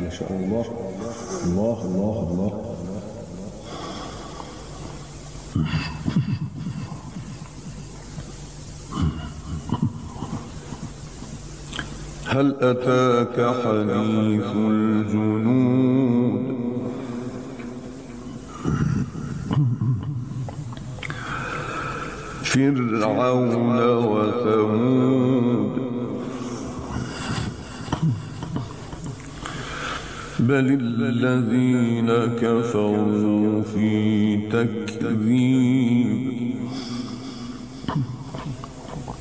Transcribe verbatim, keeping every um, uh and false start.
ما شاء الله. الله الله الله. هل أتاك حديث الجنود فرعون وثمود بل الذين كفروا في تكذيب